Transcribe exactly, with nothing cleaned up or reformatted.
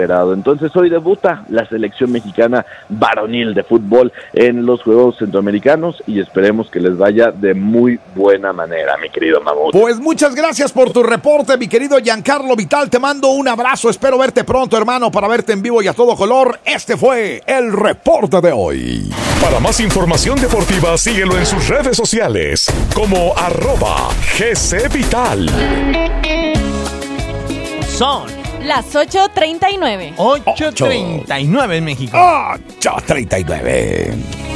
Entonces hoy debuta la selección mexicana varonil de fútbol en los Juegos Centroamericanos y esperemos que les vaya de muy buena manera, mi querido Mamut. Pues muchas gracias por tu reporte, mi querido Giancarlo Vital. Te mando un abrazo, espero verte pronto, hermano, para verte en vivo y a todo color. Este fue el reporte de hoy. Para más información deportiva, síguelo en sus redes sociales como arroba G C Vital. Son las ocho treinta y nueve. ocho treinta y nueve en México. ocho treinta y nueve.